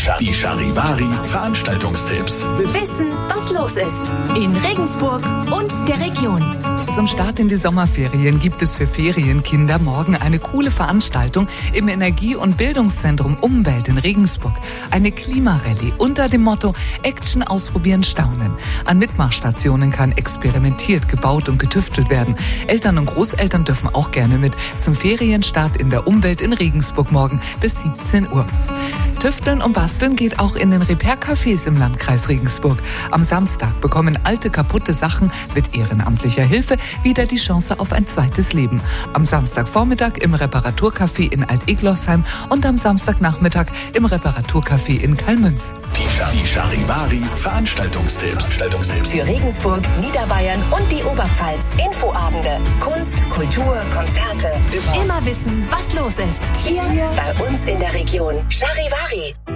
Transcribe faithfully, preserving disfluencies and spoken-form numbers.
Die Charivari Veranstaltungstipps. Wissen, was los ist in Regensburg und der Region. Zum Start in die Sommerferien gibt es für Ferienkinder morgen eine coole Veranstaltung im Energie- und Bildungszentrum Umwelt in Regensburg. Eine Klimarallye unter dem Motto Action ausprobieren, staunen. An Mitmachstationen kann experimentiert, gebaut und getüftelt werden. Eltern und Großeltern dürfen auch gerne mit zum Ferienstart in der Umwelt in Regensburg morgen bis siebzehn Uhr. Tüfteln und Basteln geht auch in den Repair-Cafés im Landkreis Regensburg. Am Samstag bekommen alte, kaputte Sachen mit ehrenamtlicher Hilfe wieder die Chance auf ein zweites Leben. Am Samstagvormittag im Reparaturcafé in Alt-Eglossheim und am Samstagnachmittag im Reparaturcafé in Kalmünz. Die Charivari Veranstaltungstipps. Für Regensburg, Niederbayern und die Oberpfalz. Infoabende, Kunst, Kultur, Konzerte. Immer wissen, was los ist. Hier bei uns in der Region. Charivari.